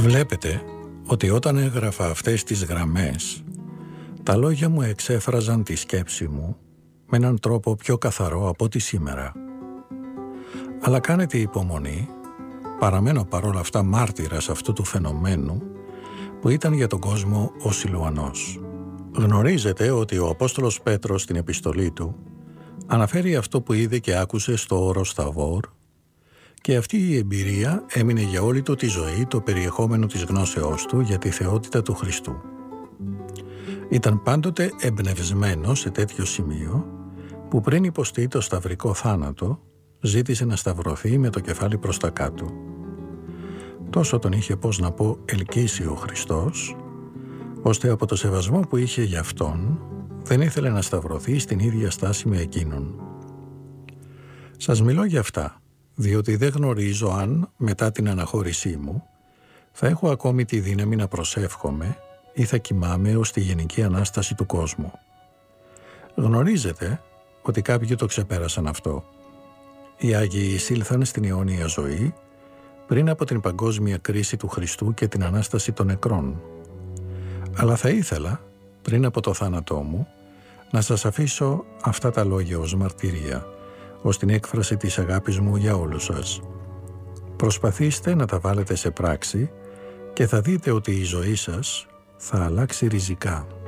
Βλέπετε ότι όταν έγραφα αυτές τις γραμμές, τα λόγια μου εξέφραζαν τη σκέψη μου με έναν τρόπο πιο καθαρό από ό,τι σήμερα. Αλλά κάνετε υπομονή, παραμένω παρόλα αυτά μάρτυρας αυτού του φαινομένου που ήταν για τον κόσμο ο Σιλουανός. Γνωρίζετε ότι ο Απόστολος Πέτρος στην επιστολή του αναφέρει αυτό που είδε και άκουσε στο όρος Θαβόρ, και αυτή η εμπειρία έμεινε για όλη του τη ζωή το περιεχόμενο της γνώσεώς του για τη θεότητα του Χριστού. Ήταν πάντοτε εμπνευσμένο σε τέτοιο σημείο που πριν υποστεί το σταυρικό θάνατο ζήτησε να σταυρωθεί με το κεφάλι προς τα κάτω. Τόσο τον είχε, ελκύσει ο Χριστός, ώστε από το σεβασμό που είχε για Αυτόν δεν ήθελε να σταυρωθεί στην ίδια στάση με εκείνον. Σας μιλώ για αυτά, διότι δεν γνωρίζω αν μετά την αναχώρησή μου θα έχω ακόμη τη δύναμη να προσεύχομαι ή θα κοιμάμαι ως τη γενική Ανάσταση του κόσμου. Γνωρίζετε ότι κάποιοι το ξεπέρασαν αυτό. Οι Άγιοι εισήλθαν στην αιώνια ζωή πριν από την παγκόσμια κρίση του Χριστού και την Ανάσταση των νεκρών. Αλλά θα ήθελα, πριν από το θάνατό μου, να σας αφήσω αυτά τα λόγια ως μαρτυρία, ως την έκφραση της αγάπης μου για όλους σας. Προσπαθήστε να τα βάλετε σε πράξη και θα δείτε ότι η ζωή σας θα αλλάξει ριζικά.